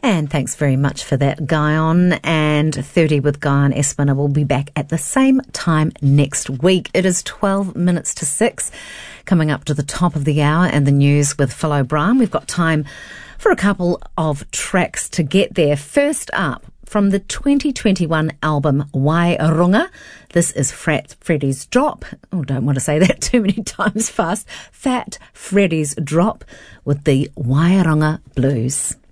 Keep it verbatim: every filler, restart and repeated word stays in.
And thanks very much for that, Guyon. And thirty with Guyon Espiner will be back at the same time next week. It is twelve minutes to six, coming up to the top of the hour and the news with Phil O'Brien. We've got time for a couple of tracks to get there. First up, from the twenty twenty-one album Wairunga, this is Fat Freddy's Drop. Oh, don't want to say that too many times fast. Fat Freddy's Drop with the Wairunga Blues.